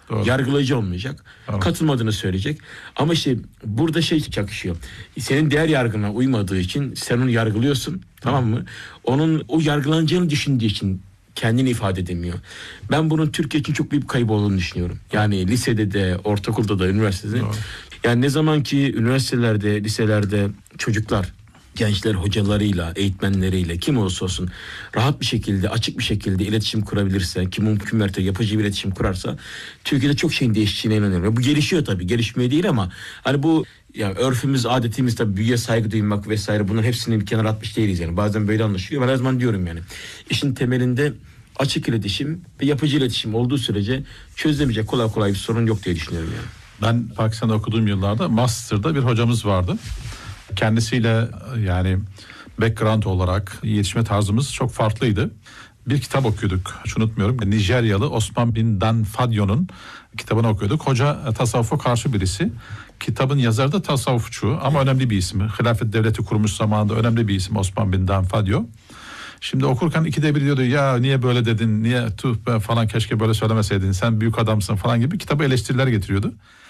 Doğru. Yargılayıcı olmayacak. Tamam. Katılmadığını söyleyecek. Ama işte burada çakışıyor. Senin değer yargına uymadığı için sen onu yargılıyorsun. Tamam mı? Onun o yargılanacağını düşündüğü için kendini ifade edemiyor. Ben bunun Türkiye için çok büyük bir kayıp olduğunu düşünüyorum. Yani lisede de, ortaokulda da, üniversitede. Doğru. Yani ne zaman ki üniversitelerde, liselerde çocuklar, gençler hocalarıyla, eğitmenleriyle, kim olursa olsun rahat bir şekilde, açık bir şekilde iletişim kurabilirse, ki mümkün mertebe yapıcı bir iletişim kurarsa Türkiye'de çok şeyin değişeceğine inanıyorum. Bu gelişiyor tabii, gelişmeye değil ama hani bu yani örfümüz, adetimiz, tabii büyüye saygı duymak vesaire, bunların hepsini bir kenara atmış değiliz yani. Bazen böyle anlaşılıyor. Ben her zaman diyorum yani. İşin temelinde açık iletişim ve yapıcı iletişim olduğu sürece çözülemeyecek kolay kolay bir sorun yok diye düşünüyorum yani. Ben Pakistan'da okuduğum yıllarda master'da bir hocamız vardı. Kendisiyle yani background olarak yetişme tarzımız çok farklıydı. Bir kitap okuyorduk, hiç unutmuyorum. Nijeryalı Osman bin Dan Fadio'nun kitabını okuyorduk. Hoca tasavvufa karşı birisi. Kitabın yazarı da tasavvufçu ama önemli bir isim. Hilafet devleti kurmuş zamanında önemli bir isim Osman bin Dan Fadio. Şimdi okurken ikide bir diyordu ya niye böyle dedin, niye falan, keşke böyle söylemeseydin, sen büyük adamsın falan gibi kitabı eleştiriler getiriyordu.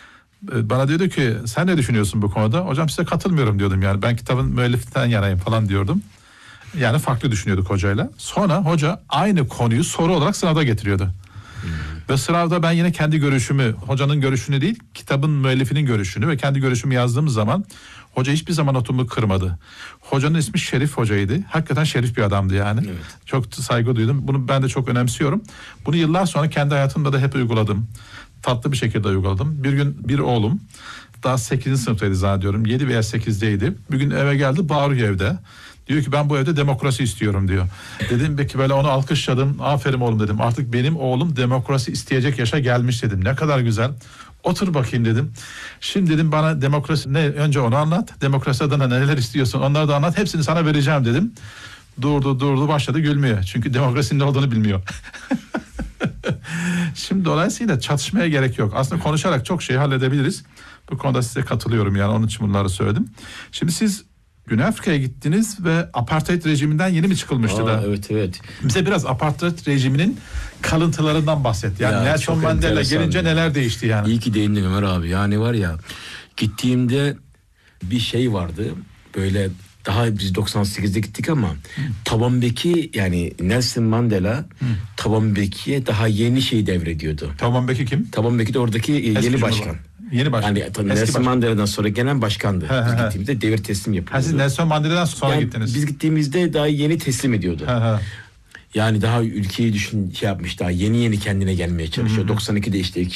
Bana diyordu ki sen ne düşünüyorsun bu konuda? Hocam size katılmıyorum diyordum yani. Ben kitabın müellifinden yanayım falan diyordum. Yani farklı düşünüyorduk hocayla. Sonra hoca aynı konuyu soru olarak sınavda getiriyordu. Ve sınavda ben yine kendi görüşümü, hocanın görüşünü değil, kitabın müellifinin görüşünü ve kendi görüşümü yazdığım zaman hoca hiçbir zaman notumu kırmadı. Hocanın ismi Şerif Hoca'ydı. Hakikaten şerif bir adamdı yani. Evet. Çok saygı duydum. Bunu ben de çok önemsiyorum. Bunu yıllar sonra kendi hayatımda da hep uyguladım. Tatlı bir şekilde uyguladım. Bir gün bir oğlum daha 8. sınıftaydı zannediyorum. 7 veya 8'deydi. Bir gün eve geldi, bağırıyor evde. Diyor ki ben bu evde demokrasi istiyorum diyor. Dedim peki, böyle onu alkışladım. Aferin oğlum dedim. Artık benim oğlum demokrasi isteyecek yaşa gelmiş dedim. Ne kadar güzel. Otur bakayım dedim. Şimdi dedim bana demokrasi ne, önce onu anlat. Demokrasi adına neler istiyorsun onları da anlat. Hepsini sana vereceğim dedim. Durdu başladı gülmeye. Çünkü demokrasinin ne olduğunu bilmiyor. Şimdi dolayısıyla çatışmaya gerek yok. Aslında konuşarak çok şey halledebiliriz. Bu konuda size katılıyorum yani, onun için bunları söyledim. Şimdi siz Güney Afrika'ya gittiniz ve apartheid rejiminden yeni mi çıkılmıştı da? Evet. Bize biraz apartheid rejiminin kalıntılarından bahset. Yani Nelson Mandela gelince neler değişti yani? İyi ki değindin Ömer abi. Yani var ya, gittiğimde bir şey vardı. Böyle daha biz 98'de gittik ama Thabo Mbeki, yani Nelson Mandela Thabo Mbeki'ye daha yeni şey devrediyordu. Thabo Mbeki kim? Thabo Mbeki de oradaki yeni başkan. Yeni başkan. Yani Nelson Mandela'dan sonra gelen başkandı. Biz gittiğimizde devir teslim yapıyordu. Siz Nelson Mandela'dan sonra yani gittiniz. Biz gittiğimizde daha yeni teslim ediyordu. Yani daha ülkeyi daha yeni kendine gelmeye çalışıyor. 92'de işte